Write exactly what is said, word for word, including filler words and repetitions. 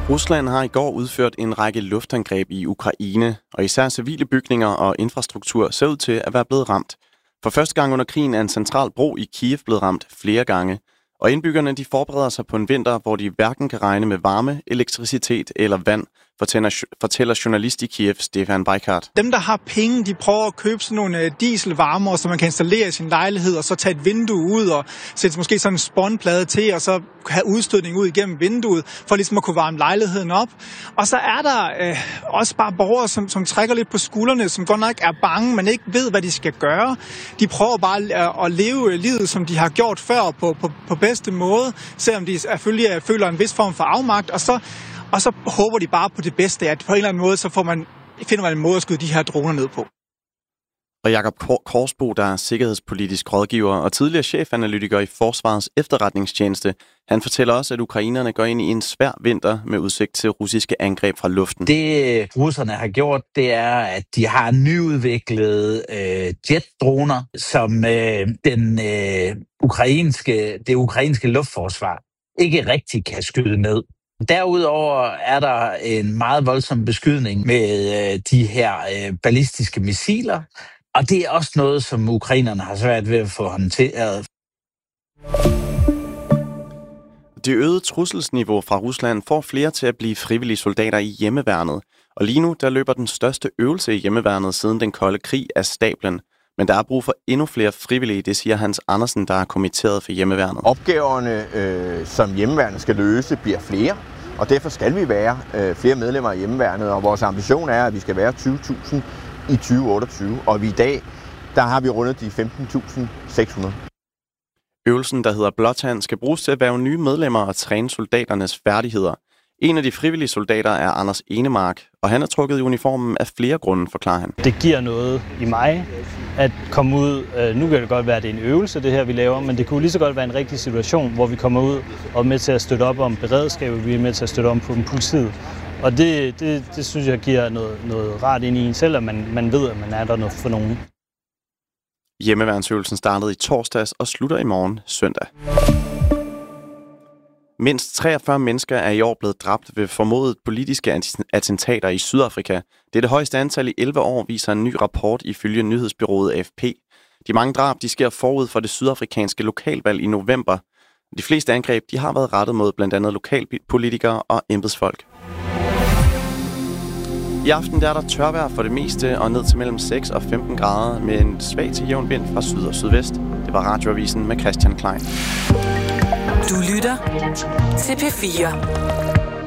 Rusland har i går udført en række luftangreb i Ukraine, og især civile bygninger og infrastruktur ser ud til at være blevet ramt. For første gang under krigen er en central bro i Kiev blevet ramt flere gange, og indbyggerne de forbereder sig på en vinter, hvor de hverken kan regne med varme, elektricitet eller vand, fortæller, fortæller journalist i Kiev, Stefan Weikart. Dem, der har penge, de prøver at købe sådan nogle dieselvarmer, som man kan installere i sin lejlighed, og så tage et vindue ud og sætte måske sådan en spånplade til, og så have udstødning ud igennem vinduet, for ligesom at kunne varme lejligheden op. Og så er der øh, også bare borgere, som, som trækker lidt på skuldrene, som godt nok er bange, men ikke ved, hvad de skal gøre. De prøver bare at, at leve livet, som de har gjort før, på, på, på bedste måde, selvom de selvfølgelig føler en vis form for afmagt, og så Og så håber de bare på det bedste, at på en eller anden måde, så får man, finder man en måde at skyde de her droner ned på. Og Jakob Korsbo, der er sikkerhedspolitisk rådgiver og tidligere chefanalytiker i Forsvarets efterretningstjeneste, han fortæller også, at ukrainerne går ind i en svær vinter med udsigt til russiske angreb fra luften. Det russerne har gjort, det er, at de har nyudviklede øh, jetdroner, som øh, den øh, ukrainske, det ukrainske luftforsvar ikke rigtig kan skyde ned. Derudover er der en meget voldsom beskydning med øh, de her øh, ballistiske missiler, og det er også noget, som ukrainerne har svært ved at få håndteret. Det øgede trusselsniveau fra Rusland får flere til at blive frivillige soldater i hjemmeværnet, og lige nu der løber den største øvelse i hjemmeværnet siden den kolde krig af stablen. Men der er brug for endnu flere frivillige, det siger Hans Andersen, der er kommitteret for hjemmeværnet. Opgaverne, øh, som hjemmeværnet skal løse, bliver flere, og derfor skal vi være øh, flere medlemmer af hjemmeværnet, og vores ambition er, at vi skal være tyve tusind i tyve otteogtyve, og vi i dag, der har vi rundet de femten tusind seks hundrede. Øvelsen, der hedder Blåtand, skal bruges til at være nye medlemmer og træne soldaternes færdigheder. En af de frivillige soldater er Anders Enemark, og han er trukket i uniformen af flere grunde, forklarer han. Det giver noget i mig at komme ud. Øh, nu kan det godt være, at det er en øvelse, det her vi laver, men det kunne lige så godt være en rigtig situation, hvor vi kommer ud og er med til at støtte op om beredskabet, vi er med til at støtte op på politiet. Og det, det, det synes jeg giver noget, noget rart ind i en selv, at man, man ved, at man er der noget for nogen. Hjemmeværnsøvelsen startede i torsdags og slutter i morgen søndag. Mindst treogfyrre mennesker er i år blevet dræbt ved formodet politiske attentater i Sydafrika. Det er det højeste antal i elleve år, viser en ny rapport ifølge nyhedsbureauet A F P. De mange drab de sker forud for det sydafrikanske lokalvalg i november. De fleste angreb de har været rettet mod blandt andet lokalpolitikere og embedsfolk. I aften der er der tørvejr for det meste og ned til mellem seks og femten grader med en svag til jævn vind fra syd og sydvest. Det var Radioavisen med Christian Klein. Du lytter til P fire.